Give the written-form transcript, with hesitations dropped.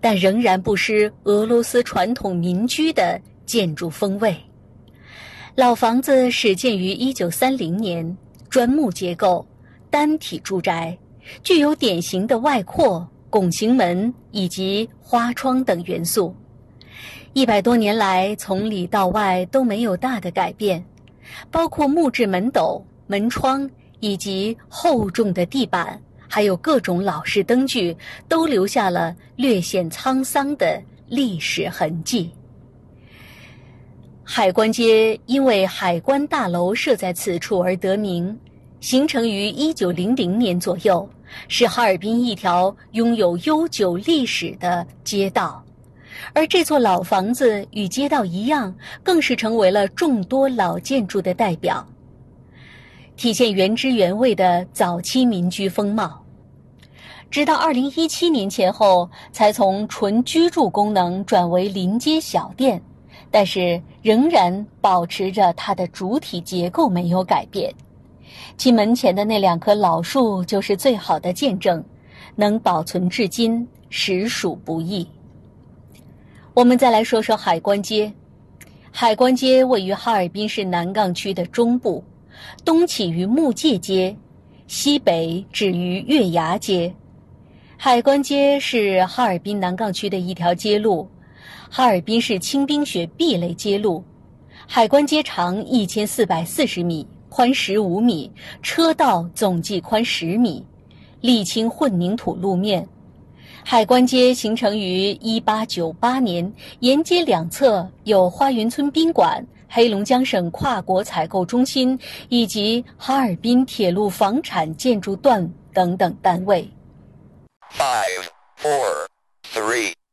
但仍然不失俄罗斯传统民居的建筑风味。老房子始建于1930年，砖木结构，单体住宅，具有典型的外扩、拱形门以及花窗等元素。100多年来，从里到外都没有大的改变，包括木质门斗、门窗以及厚重的地板，还有各种老式灯具，都留下了略显沧桑的历史痕迹。海关街因为海关大楼设在此处而得名，形成于1900年左右，是哈尔滨一条拥有悠久历史的街道。而这座老房子与街道一样，更是成为了众多老建筑的代表，体现原汁原味的早期民居风貌。直到2017年前后，才从纯居住功能转为临街小店，但是仍然保持着它的主体结构没有改变。其门前的那2棵老树就是最好的见证，能保存至今，实属不易。我们再来说说海关街。海关街位于哈尔滨市南岗区的中部，东起于木界街，西北止于月牙街。海关街是哈尔滨南岗区的一条街路，哈尔滨市清冰雪 B 类街路。海关街长1440米，宽15米，车道总计宽10米，沥青混凝土路面。海关街形成于1898年，沿街两侧有花园村宾馆、黑龙江省跨国采购中心以及哈尔滨铁路房产建筑段等等单位。 5, 4, 3,